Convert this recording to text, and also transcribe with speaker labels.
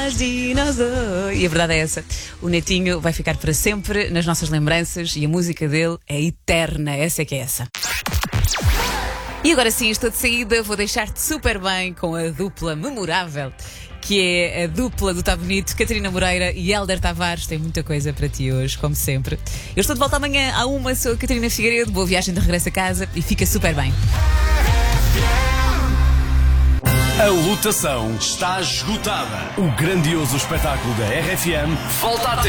Speaker 1: E a verdade é essa. O Netinho vai ficar para sempre nas nossas lembranças e a música dele é eterna. Essa é que é essa. E agora sim, estou de saída. Vou deixar-te super bem com a dupla memorável, que é a dupla do Tá Bonito, Catarina Moreira e Hélder Tavares. Tem muita coisa para ti hoje, como sempre. Eu estou de volta amanhã à 1h, sou a Catarina Figueiredo. Boa viagem de regresso a casa e fica super bem.
Speaker 2: A lotação está esgotada. O grandioso espetáculo da RFM volta a ter